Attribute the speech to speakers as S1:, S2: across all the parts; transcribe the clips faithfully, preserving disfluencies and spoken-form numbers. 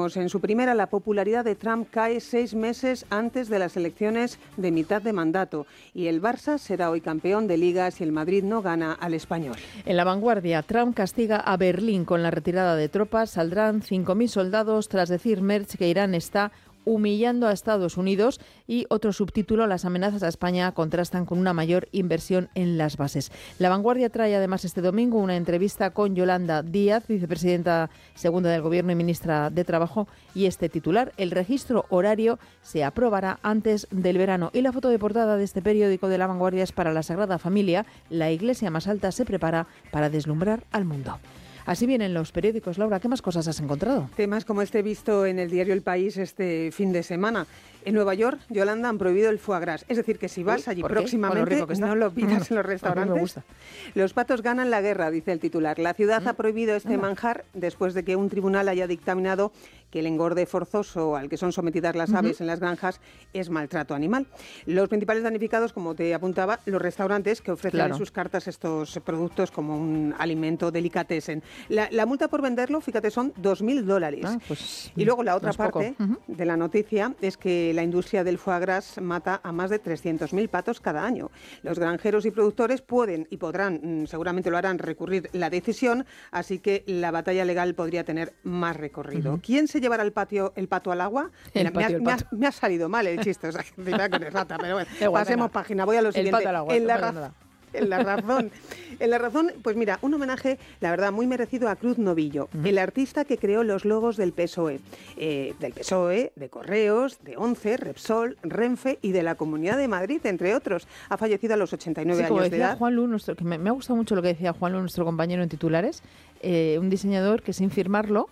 S1: tenemos. En su primera, la popularidad de Trump cae seis meses antes de las elecciones de mitad de mandato. Y el Barça será hoy campeón de Liga si el Madrid no gana al Español.
S2: En La Vanguardia, Trump castiga a Berlín con la retirada de tropas. Saldrán cinco mil soldados tras decir Merz que Irán está humillando a Estados Unidos, y otro subtítulo: las amenazas a España contrastan con una mayor inversión en las bases. La Vanguardia trae además este domingo una entrevista con Yolanda Díaz, vicepresidenta segunda del Gobierno y ministra de Trabajo, y este titular: el registro horario se aprobará antes del verano. Y la foto de portada de este periódico de La Vanguardia es para la Sagrada Familia. La iglesia más alta se prepara para deslumbrar al mundo. Así vienen los periódicos. Laura, ¿qué más cosas has encontrado?
S1: Temas como este visto en el diario El País este fin de semana. En Nueva York, Yolanda, han prohibido el foie gras. Es decir, que si vas
S2: Uy,
S1: allí
S2: ¿por qué?
S1: próximamente,
S2: Bueno,
S1: no lo pidas en los restaurantes.
S2: A mí me gusta.
S1: Los patos ganan la guerra, dice el titular. La ciudad ¿Mm? ha prohibido este Anda. manjar después de que un tribunal haya dictaminado que el engorde forzoso al que son sometidas las uh-huh. aves en las granjas es maltrato animal. Los principales damnificados, como te apuntaba, los restaurantes que ofrecen claro. en sus cartas estos productos como un alimento delicatessen. La, la multa por venderlo, fíjate, son dos mil dólares. Ah, pues, y luego la otra no parte uh-huh. de la noticia es que la industria del foie gras mata a más de trescientos mil patos cada año. Los granjeros y productores pueden y podrán, seguramente lo harán, recurrir la decisión, así que la batalla legal podría tener más recorrido. Uh-huh. ¿Quién se llevará el, patio, el pato al agua? Mira, patio, me, ha, me, ha, me ha salido mal el chiste, o sea, que es rata, pero bueno, igual, pasemos venga. página, voy a lo siguiente.
S2: El pato al agua,
S1: en, la
S2: no
S1: ra-
S2: nada.
S1: en la razón. En La Razón, pues mira, un homenaje, la verdad, muy merecido a Cruz Novillo, uh-huh. el artista que creó los logos del P S O E. Eh, del P S O E, de Correos, de ONCE, Repsol, Renfe y de la Comunidad de Madrid, entre otros. Ha fallecido a los ochenta y nueve
S2: sí, como
S1: años de
S2: decía
S1: edad.
S2: Juan Lu, nuestro, que me, me ha gustado mucho lo que decía Juan Lu, nuestro compañero en titulares, eh, un diseñador que sin firmarlo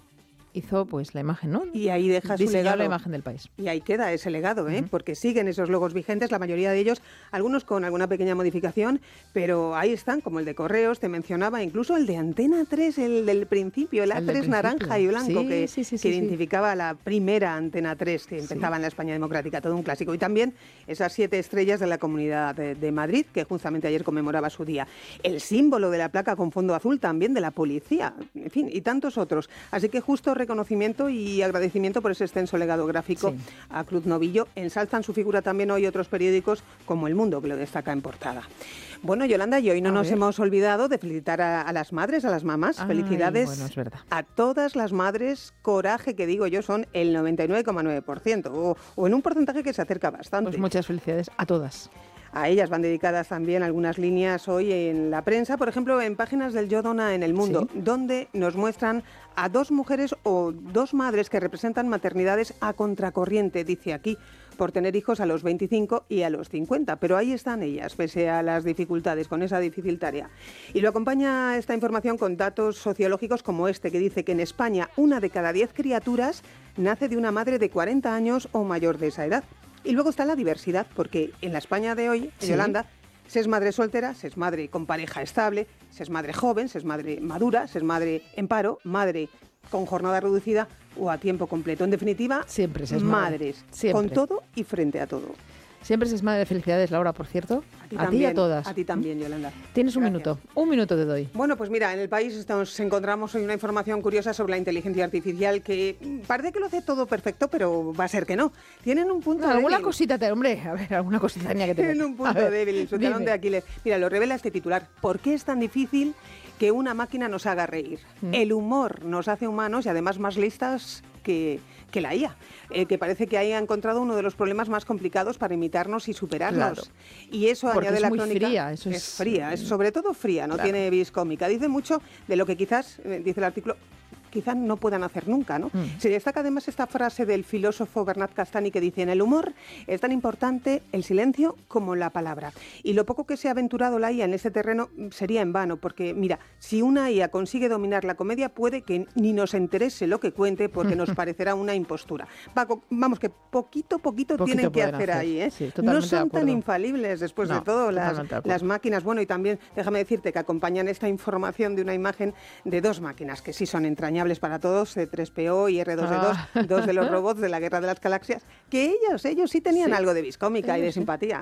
S2: hizo pues la imagen, ¿no?
S1: Y ahí deja su legado.
S2: La imagen del país.
S1: Y ahí queda ese legado, ¿eh?
S2: Uh-huh.
S1: Porque siguen esos logos vigentes, la mayoría de ellos, algunos con alguna pequeña modificación, pero ahí están, como el de Correos, te mencionaba, incluso el de Antena tres, el del principio, el A tres naranja y blanco, sí, que,
S2: sí, sí,
S1: que
S2: sí,
S1: identificaba sí. la primera Antena tres que empezaba sí. en la España democrática, todo un clásico. Y también esas siete estrellas de la Comunidad de, de Madrid, que justamente ayer conmemoraba su día. El símbolo de la placa con fondo azul también de la policía, en fin, y tantos otros. Así que justo reconocimiento y y agradecimiento por ese extenso legado gráfico sí. a Cruz Novillo. Ensalzan su figura también hoy otros periódicos como El Mundo, que lo destaca en portada. Bueno, Yolanda, y hoy no a nos ver. hemos olvidado de felicitar a, a las madres, a las mamás. Ay, felicidades
S2: bueno, es verdad.
S1: a todas las madres. Coraje, que digo yo, son el noventa y nueve coma nueve por ciento o, o en un porcentaje que se acerca bastante.
S2: Pues muchas felicidades a todas.
S1: A ellas van dedicadas también algunas líneas hoy en la prensa, por ejemplo, en páginas del Yo Dona en El Mundo, ¿sí? donde nos muestran a dos mujeres o dos madres que representan maternidades a contracorriente, dice aquí, por tener hijos a los veinticinco y a los cincuenta. Pero ahí están ellas, pese a las dificultades, con esa difícil tarea. Y lo acompaña esta información con datos sociológicos como este, que dice que en España una de cada diez criaturas nace de una madre de cuarenta años o mayor de esa edad. Y luego está la diversidad, porque en la España de hoy, sí. Yolanda, se es madre soltera, se es madre con pareja estable, se es madre joven, se es madre madura, se es madre en paro, madre con jornada reducida o a tiempo completo. En definitiva,
S2: siempre se es
S1: madres,
S2: madre. Siempre.
S1: Con todo y frente a todo.
S2: Siempre se es madre de felicidades, Laura, por cierto.
S1: A ti,
S2: a
S1: también,
S2: ti y a todas.
S1: A ti también, Yolanda.
S2: Tienes un
S1: Gracias.
S2: minuto. Un minuto te doy.
S1: Bueno, pues mira, en El País nos encontramos hoy una información curiosa sobre la inteligencia artificial que parece que lo hace todo perfecto, pero va a ser que no. Tienen un punto
S2: no,
S1: débil.
S2: Alguna cosita, te, hombre, a ver, alguna cosita tenía que tener.
S1: Tienen un punto débil, su talón de Aquiles. Mira, lo revela este titular. ¿Por qué es tan difícil que una máquina nos haga reír? Mm. El humor nos hace humanos y además más listas que, que la I A, eh, que parece que haya encontrado uno de los problemas más complicados para imitarnos y superarnos.
S2: Claro.
S1: Y eso
S2: Porque
S1: añade
S2: es
S1: la
S2: muy
S1: crónica.
S2: Fría, eso es,
S1: es fría, es sobre todo fría, no
S2: claro.
S1: tiene vis cómica. Dice mucho de lo que quizás, eh, dice el artículo, quizás no puedan hacer nunca, ¿no? Mm. Se destaca además esta frase del filósofo Bernat Castany que dice: en el humor es tan importante el silencio como la palabra. Y lo poco que se ha aventurado la I A en este terreno sería en vano, porque mira, si una I A consigue dominar la comedia, puede que ni nos interese lo que cuente porque nos parecerá una impostura. Va, vamos, que poquito, poquito, poquito tienen que hacer, hacer ahí, ¿eh?
S2: Sí,
S1: no son tan infalibles después
S2: no,
S1: de todo las,
S2: de
S1: las máquinas. Bueno, y también déjame decirte que acompañan esta información de una imagen de dos máquinas que sí son entrañables para todos, C tres P O y R dos D dos, ah. dos de los robots de la Guerra de las Galaxias, que ellos, ellos sí tenían sí. algo de viscómica ellos y de sí. simpatía.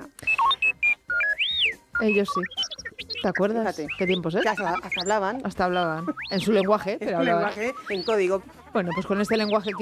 S2: Ellos sí. ¿Te acuerdas?
S1: Fíjate.
S2: ¿Qué tiempos, eh?
S1: Hasta, hasta hablaban.
S2: Hasta hablaban. En su lenguaje.
S1: En
S2: pero
S1: su lenguaje, en código.
S2: Bueno, pues con este lenguaje que